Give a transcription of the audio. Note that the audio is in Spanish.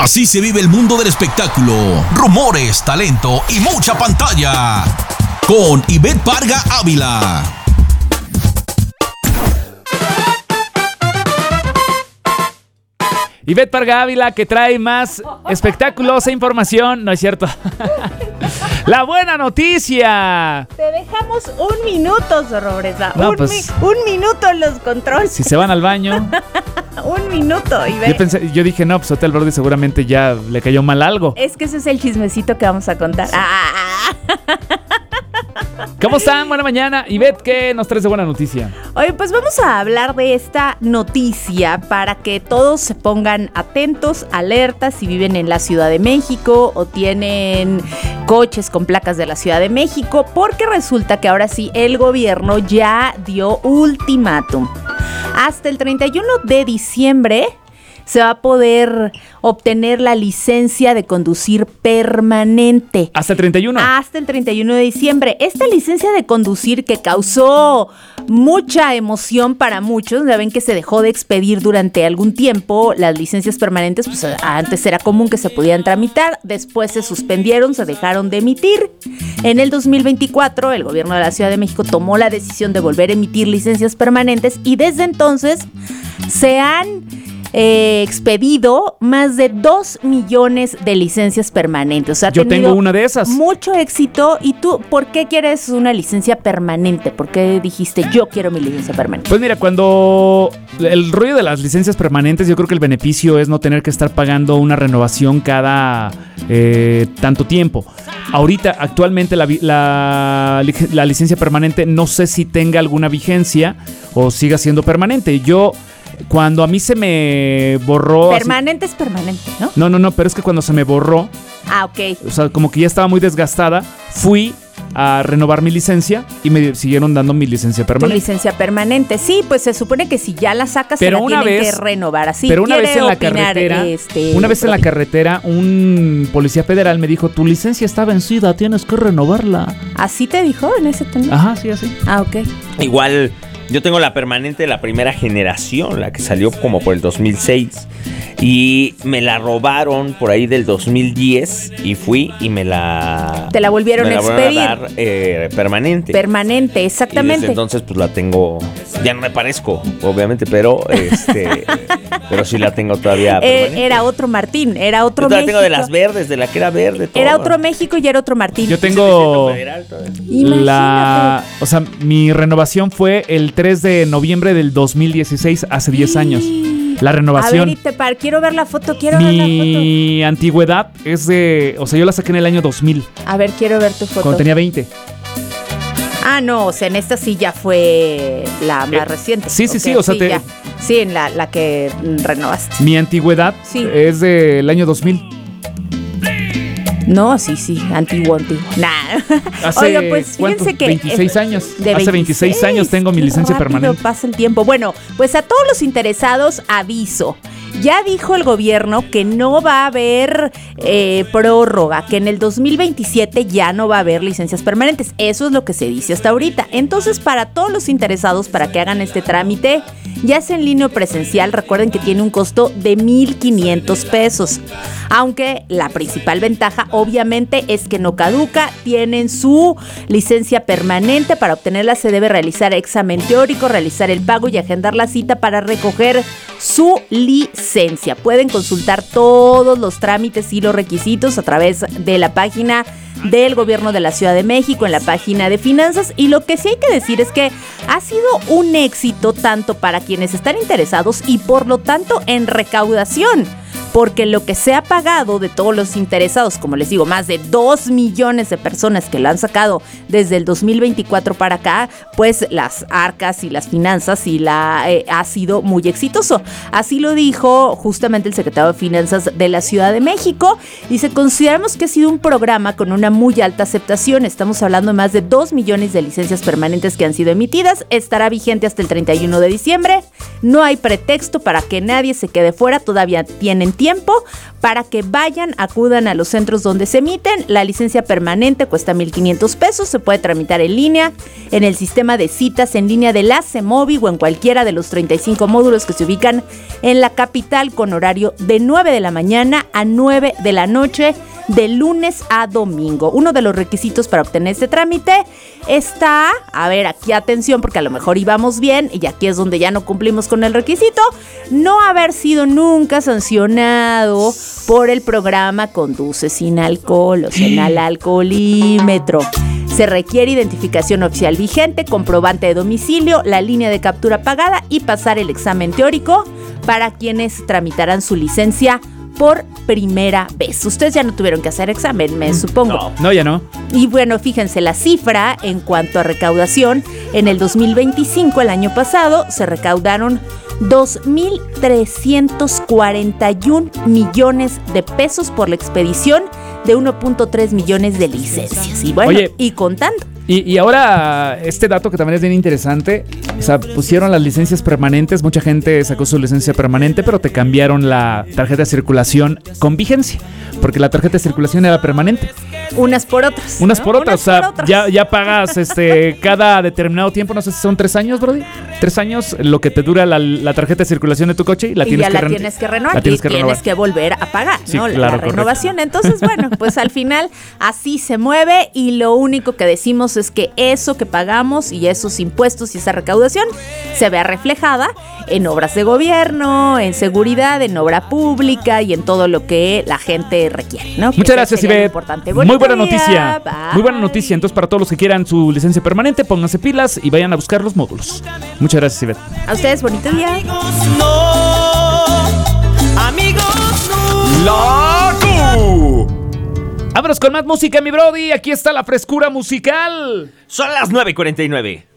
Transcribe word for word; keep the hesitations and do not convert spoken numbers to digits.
Así se vive el mundo del espectáculo. Rumores, talento y mucha pantalla. Con Ivette Parga Ávila. Ivette Parga Ávila, que trae más espectáculos e información. No es cierto. La buena noticia. Te dejamos un minuto, Sorpresa. No, un, pues, mi, un minuto en los controles. Si se van al baño. Un minuto, Ivette. Yo pensé, yo dije, no, pues Hotel Brody seguramente ya le cayó mal algo. Es que ese es el chismecito que vamos a contar. Ah. ¿Cómo están? Buena mañana. Ivette, ¿qué nos traes de buena noticia? Oye, pues vamos a hablar de esta noticia para que todos se pongan atentos, alertas, si viven en la Ciudad de México o tienen coches con placas de la Ciudad de México, porque resulta que ahora sí el gobierno ya dio ultimátum. Hasta el treinta y uno de diciembre se va a poder obtener la licencia de conducir permanente. ¿Hasta el treinta y uno? Hasta el treinta y uno de diciembre. Esta licencia de conducir que causó mucha emoción para muchos, ya ven que se dejó de expedir durante algún tiempo. Las licencias permanentes, pues antes era común que se podían tramitar, después se suspendieron, se dejaron de emitir. En el dos mil veinticuatro, el gobierno de la Ciudad de México tomó la decisión de volver a emitir licencias permanentes y desde entonces se han Eh, expedido más de dos millones de licencias permanentes. O sea, yo tengo una de esas. Mucho éxito. ¿Y tú por qué quieres una licencia permanente? ¿Por qué dijiste yo quiero mi licencia permanente? Pues mira, cuando el rollo de las licencias permanentes, yo creo que el beneficio es no tener que estar pagando una renovación cada eh, tanto tiempo. Ahorita, actualmente, la, la, la licencia permanente no sé si tenga alguna vigencia o siga siendo permanente. Yo... Cuando a mí se me borró... Permanente así, es permanente, ¿no? No, no, no, pero es que cuando se me borró... Ah, ok. O sea, como que ya estaba muy desgastada, fui a renovar mi licencia y me siguieron dando mi licencia permanente. Tu licencia permanente, sí, pues se supone que si ya la sacas, pero se la una tienen vez, que renovar así. Pero una vez en la opinar, carretera, este, una vez en la carretera, un policía federal me dijo, tu licencia está vencida, tienes que renovarla. ¿Así te dijo en ese tema? Ajá, sí, así. Ah, ok. Igual... Yo tengo la permanente de la primera generación, la que salió como por el dos mil seis. Y me la robaron por ahí del dos mil diez y fui y me la... Te la volvieron me la a expedir. A dar, eh, permanente. Permanente, exactamente. Y desde entonces pues la tengo... Ya no me parezco, obviamente, pero este... pero sí la tengo todavía permanente. Era otro Martín, era otro Yo México. la tengo de las verdes, de la que era verde. Todo. Era otro México y era otro Martín. Yo tengo... Imagínate. La... O sea, mi renovación fue el tres de noviembre del dos mil dieciséis, hace diez años. La renovación. A ver, te par, quiero ver la foto, quiero ver la foto. Mi antigüedad es de... O sea, yo la saqué en el año dos mil. A ver, quiero ver tu foto. Cuando tenía veinte. Ah, no, o sea, en esta sí ya fue la más eh, reciente. Sí, sí, okay, sí, o sea, sí, te... ya. Sí, en la, la que renovaste. Mi antigüedad sí. es del año dos mil. No, sí, sí, antiguo, antiguo. Nah. Hace, Oiga, pues fíjense que... veintiséis años. De Hace veintiséis años tengo mi licencia rápido permanente. Pasa el tiempo. Bueno, pues a todos los interesados, aviso. Ya dijo el gobierno que no va a haber eh, prórroga, que en el dos mil veintisiete ya no va a haber licencias permanentes. Eso es lo que se dice hasta ahorita. Entonces, para todos los interesados, para que hagan este trámite, ya sea en línea o presencial, recuerden que tiene un costo de mil quinientos pesos. Aunque la principal ventaja, obviamente, es que no caduca. Tienen su licencia permanente. Para obtenerla se debe realizar examen teórico, realizar el pago y agendar la cita para recoger su licencia. Pueden consultar todos los trámites y los requisitos a través de la página del Gobierno de la Ciudad de México, en la página de finanzas. Y lo que sí hay que decir es que ha sido un éxito tanto para quienes están interesados y por lo tanto en recaudación. Porque lo que se ha pagado de todos los interesados, como les digo, más de dos millones de personas que lo han sacado desde el dos mil veinticuatro para acá, pues las arcas y las finanzas y la eh, ha sido muy exitoso. Así lo dijo justamente el secretario de Finanzas de la Ciudad de México. Dice, consideramos que ha sido un programa con una muy alta aceptación. Estamos hablando de más de dos millones de licencias permanentes que han sido emitidas. Estará vigente hasta el treinta y uno de diciembre. No hay pretexto para que nadie se quede fuera. Todavía tienen tiempo para que vayan, acudan a los centros donde se emiten. La licencia permanente cuesta mil quinientos pesos, se puede tramitar en línea, en el sistema de citas en línea de la CEMOVI o en cualquiera de los treinta y cinco módulos que se ubican en la capital, con horario de nueve de la mañana a nueve de la noche, de lunes a domingo. Uno de los requisitos para obtener este trámite está, a ver, aquí atención, porque a lo mejor íbamos bien y aquí es donde ya no cumplimos con el requisito, no haber sido nunca sancionado por el programa Conduce Sin Alcohol o sin al alcoholímetro. Se requiere identificación oficial vigente, comprobante de domicilio, la línea de captura pagada y pasar el examen teórico para quienes tramitarán su licencia por primera vez. Ustedes ya no tuvieron que hacer examen, me supongo. No, no, ya no. Y bueno, fíjense, la cifra en cuanto a recaudación, en el dos mil veinticinco, el año pasado, se recaudaron dos mil trescientos cuarenta y un millones de pesos por la expedición de uno punto tres millones de licencias. Y bueno, Oye, y contando. Y, y ahora, este dato que también es bien interesante, o sea, pusieron las licencias permanentes, mucha gente sacó su licencia permanente, pero te cambiaron la tarjeta de circulación con vigencia, porque la tarjeta de circulación era permanente. Unas por otras. Unas ¿no? por otras, Unas o sea, por otras. ya, ya pagas este cada determinado tiempo, no sé si son tres años, Brody, tres años, lo que te dura la, la tarjeta de circulación de tu coche y la y tienes ya que la reno- tienes que renovar la tienes y que tienes renovar. que volver a pagar, Sí, ¿no? claro, la correcto. renovación. Entonces, bueno, pues al final así se mueve y lo único que decimos es que eso que pagamos y esos impuestos y esa recaudación se vea reflejada en obras de gobierno, en seguridad, en obra pública y en todo lo que la gente requiere, ¿no? Que Muchas eso gracias, sería lo Ivette. importante. Muy Bonito buena día. noticia. Bye. Muy buena noticia. Entonces, para todos los que quieran su licencia permanente, pónganse pilas y vayan a buscar los módulos. Muchas gracias, Ivette. A ustedes, bonito día. ¡Loco! Vámonos con más música, mi Brody. Aquí está la frescura musical. Son las nueve cuarenta y nueve.